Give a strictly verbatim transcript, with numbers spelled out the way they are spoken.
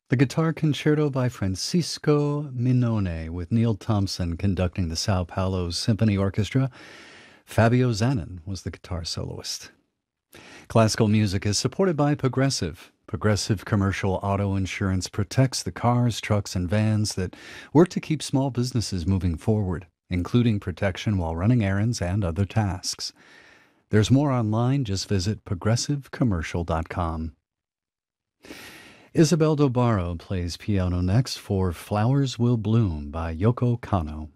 The Guitar Concerto by Francisco Minone, with Neil Thompson conducting the Sao Paulo Symphony Orchestra. Fabio Zanin was the guitar soloist. Classical music is supported by Progressive. Progressive Commercial Auto Insurance protects the cars, trucks, and vans that work to keep small businesses moving forward, including protection while running errands and other tasks. There's more online. Just visit progressive commercial dot com. Isabel Dobaro plays piano next for Flowers Will Bloom by Yoko Kanno.